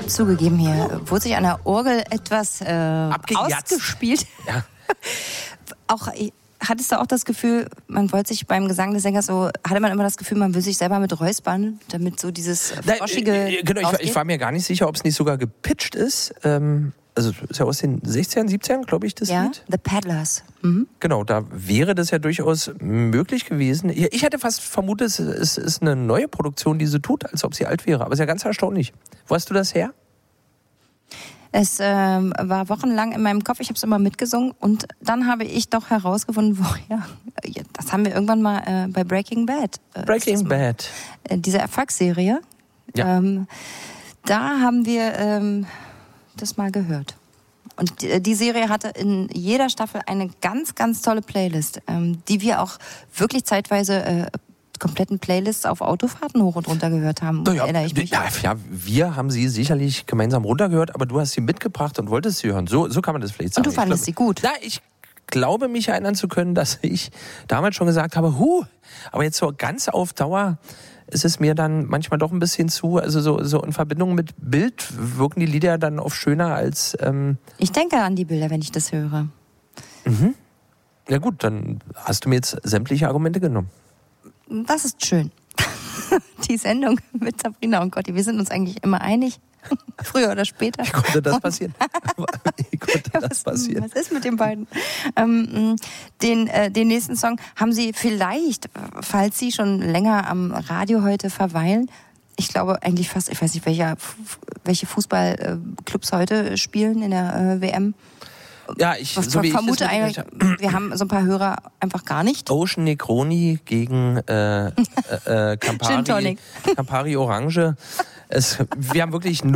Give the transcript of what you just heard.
Zugegeben, hier wurde sich an der Orgel etwas ausgespielt. Ja. Auch hattest du auch das Gefühl, man wollte sich beim Gesang des Sängers hatte man immer das Gefühl, man will sich selber mit räuspern, damit so dieses Froschige genau, ich war mir gar nicht sicher, ob es nicht sogar gepitcht ist. Also ist ja aus den 16ern, 17ern, glaube ich, das Lied. The Peddlers. Mhm. Genau, da wäre das ja durchaus möglich gewesen. Ich hätte fast vermutet, es ist eine neue Produktion, die sie tut, als ob sie alt wäre. Aber es ist ja ganz erstaunlich. Wo hast du das her? Es war wochenlang in meinem Kopf, ich habe es immer mitgesungen und dann habe ich doch herausgefunden, woher. Das haben wir irgendwann mal bei Breaking Bad. Diese Erfolgsserie. Ja. Da haben wir das mal gehört. Und die Serie hatte in jeder Staffel eine ganz, ganz tolle Playlist, die wir auch wirklich zeitweise kompletten Playlists auf Autofahrten hoch und runter gehört haben, erinnere ich mich. Ja, wir haben sie sicherlich gemeinsam runtergehört, aber du hast sie mitgebracht und wolltest sie hören. So kann man das vielleicht sagen. Und du fandest sie gut? Ja, ich glaube, mich erinnern zu können, dass ich damals schon gesagt habe, aber jetzt so ganz auf Dauer ist es mir dann manchmal doch ein bisschen also so in Verbindung mit Bild wirken die Lieder dann oft schöner als... Ich denke an die Bilder, wenn ich das höre. Mhm. Ja gut, dann hast du mir jetzt sämtliche Argumente genommen. Das ist schön. Die Sendung mit Sabrina und Gotti, wir sind uns eigentlich immer einig. Früher oder später. Wie konnte das passieren? Was ist mit den beiden? Den nächsten Song haben Sie vielleicht, falls Sie schon länger am Radio heute verweilen, ich glaube eigentlich fast, ich weiß nicht, welche Fußballclubs heute spielen in der WM. Ja, vermute eigentlich, wir haben so ein paar Hörer einfach gar nicht. Ocean Negroni gegen Campari Orange. Wir haben wirklich